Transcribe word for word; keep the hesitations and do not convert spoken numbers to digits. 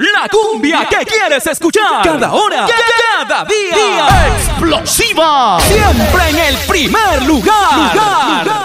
La cumbia que quieres escuchar cada hora, cada día. ¡Explosiva! Siempre en el primer lugar. lugar.